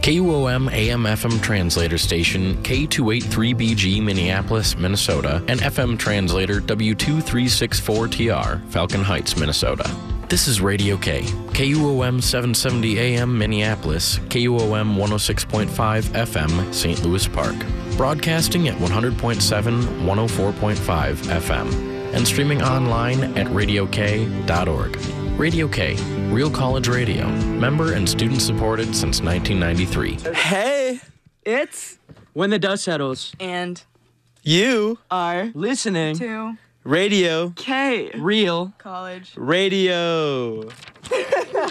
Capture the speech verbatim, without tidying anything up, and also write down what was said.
K U O M A M F M translator station K two eighty-three B G Minneapolis, Minnesota, and F M translator W two three six four T R Falcon Heights, Minnesota. This is Radio K, K U O M seven seventy A M Minneapolis, K U O M one oh six point five F M Saint Louis Park, broadcasting at one hundred point seven, one oh four point five F M, and streaming online at radio k dot org. Radio K, Real College Radio, member and student supported since nineteen ninety-three. Hey! It's When the Dust Settles. and You are listening. to Radio K Real College. Radio.